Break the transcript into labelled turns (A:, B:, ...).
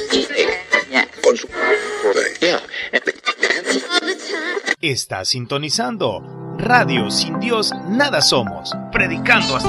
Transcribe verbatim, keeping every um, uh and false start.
A: Con su...
B: Está sintonizando Radio Sin Dios Nada Somos, predicando hasta